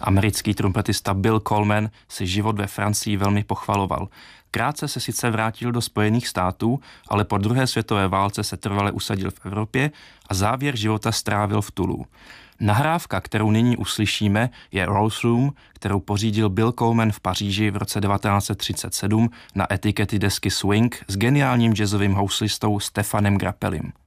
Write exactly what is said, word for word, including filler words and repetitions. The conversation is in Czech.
Americký trumpetista Bill Coleman si život ve Francii velmi pochvaloval. Krátce se sice vrátil do Spojených států, ale po druhé světové válce se trvale usadil v Evropě a závěr života strávil v Toulouse. Nahrávka, kterou nyní uslyšíme, je Rose Room, kterou pořídil Bill Coleman v Paříži v roce devatenáct set třicet sedm na etikety desky Swing s geniálním jazzovým houslistou Stefanem Grappelim.